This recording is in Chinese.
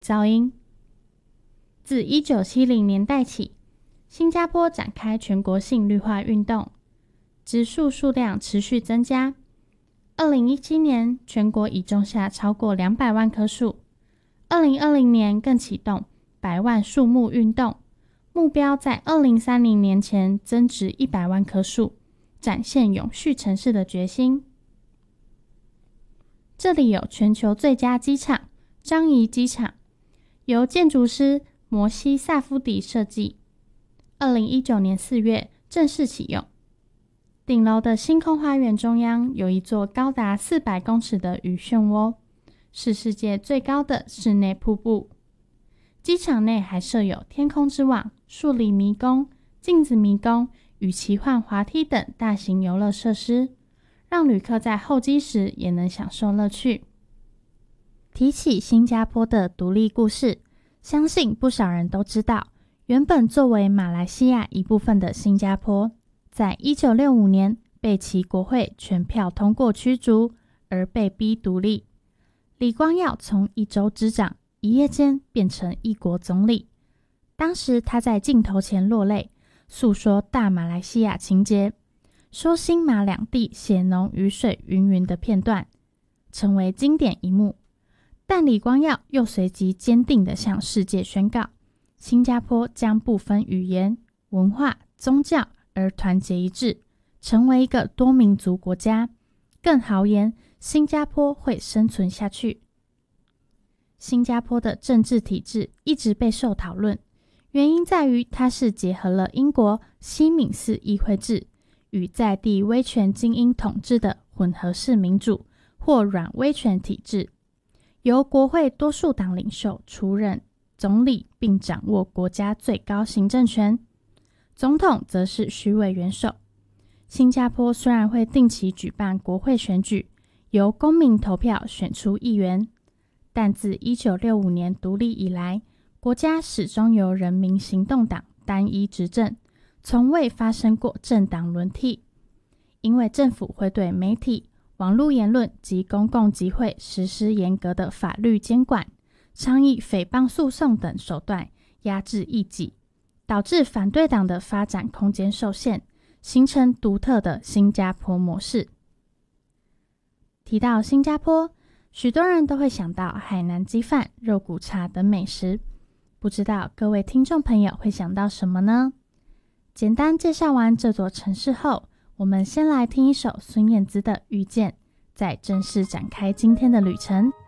噪音。自1970年代起，新加坡展开全国性绿化运动，植树数量持续增加。2017年，全国已种下超过200万棵树。2020年更启动100万树木运动，目标在2030年前增植100万棵树，展现永续城市的决心。这里有全球最佳机场樟宜机场，由建筑师摩西萨夫迪设计，2019年4月正式启用。顶楼的星空花园中央有一座高达400公尺的鱼漩涡，是世界最高的室内瀑布。机场内还设有天空之网、数理迷宫、镜子迷宫与奇幻滑梯等大型游乐设施，让旅客在候机时也能享受乐趣。提起新加坡的独立故事，相信不少人都知道，原本作为马来西亚一部分的新加坡，在1965年被其国会全票通过驱逐，而被逼独立。李光耀从一州之长一夜间变成一国总理，当时他在镜头前落泪，诉说大马来西亚情节，说新马两地血浓于水云云的片段，成为经典一幕。但李光耀又随即坚定地向世界宣告，新加坡将不分语言、文化、宗教而团结一致，成为一个多民族国家，更豪言新加坡会生存下去。新加坡的政治体制一直备受讨论，原因在于它是结合了英国西敏寺议会制与在地威权精英统治的混合式民主或软威权体制，由国会多数党领袖出任总理，并掌握国家最高行政权，总统则是虚位元首。新加坡虽然会定期举办国会选举，由公民投票选出议员，但自1965年独立以来，国家始终由人民行动党单一执政，从未发生过政党轮替。因为政府会对媒体、网络言论及公共集会实施严格的法律监管，常以诽谤诉讼等手段压制异己，导致反对党的发展空间受限，形成独特的新加坡模式。提到新加坡，许多人都会想到海南鸡饭、肉骨茶等美食，不知道各位听众朋友会想到什么呢？简单介绍完这座城市后，我们先来听一首孙燕姿的《遇见》，再正式展开今天的旅程。